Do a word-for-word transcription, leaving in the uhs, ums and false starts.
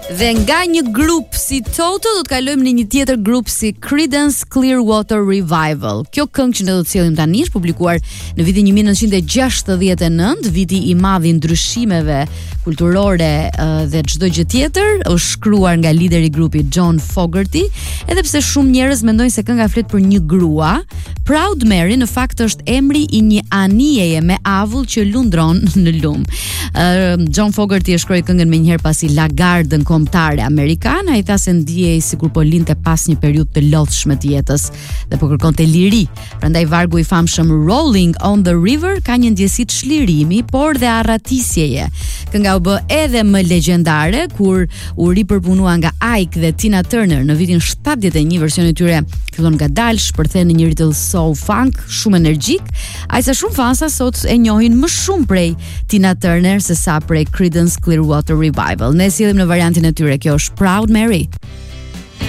Dhe nga një grup si Toto do të kalojmë në një tjetër grup si Creedence Clearwater Revival. Kjo këngë që ne do të sjellim tani është publikuar në vitin një mijë nëntëqind e gjashtëdhjetë e nëntë, viti i madh i ndryshimeve kulturore uh, dhe çdo gjë tjetër. Është shkruar nga lideri i grupit John Fogerty, edhe pse shumë njerëz mendojnë se kënga flet për një grua. Proud Mary në fakt është emri i një anijeje me avull që lundron në lum. Uh, John Fogerty e shkroi këngën më njëherë pasi lagardën kombëtare amerikane, ai tha se ndjej sikur po linte pas një periudhë të lodhshme të jetës dhe po kërkonte liri. Prandaj vargu i famshëm Rolling on the River ka një ndjesi të çlirimi, por dhe arratisjeje. Kënga u bë edhe më legjendare kur u ripërpunua nga Ike dhe Tina Turner në vitin shtatëdhjetë e një. Versioni i tyre fillon ngadalë, shpërthen në një rrytëll soul funk shumë energjik, aq sa shumë fansa sot e njohin më shumë prej Tina Turner se sa prej Creedence Clearwater Revival. Ne sillim në variantin e tyre, kjo është Proud Mary.